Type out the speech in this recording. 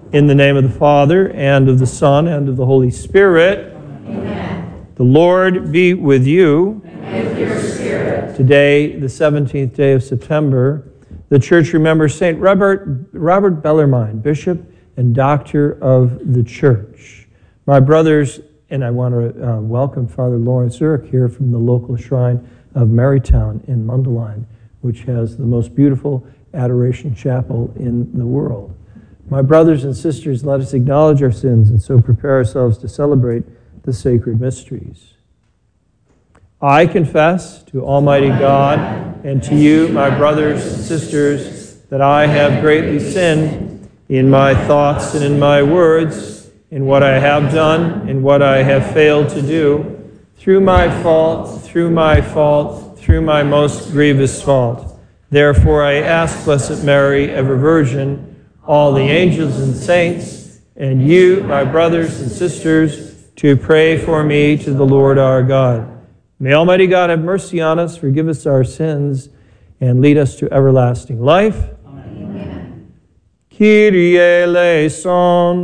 In the name of the Father, and of the Son, and of the Holy Spirit. Amen. The Lord be with you. And with your spirit. Today, the 17th day of September, the Church remembers St. Robert Bellarmine, Bishop and Doctor of the Church. My brothers, and I want to welcome Father Lawrence Zurich here from the local shrine of Marytown in Mundelein, which has the most beautiful adoration chapel in the world. My brothers and sisters, let us acknowledge our sins and so prepare ourselves to celebrate the sacred mysteries. I confess to Almighty God and to you, my brothers and sisters, that I have greatly sinned in my thoughts and in my words, in what I have done, in what I have failed to do, through my fault, through my most grievous fault. Therefore I ask Blessed Mary, ever Virgin, all the angels and saints, and you, my brothers and sisters, to pray for me to the Lord our God. May Almighty God have mercy on us, forgive us our sins, and lead us to everlasting life. Amen. Kyrie eleison.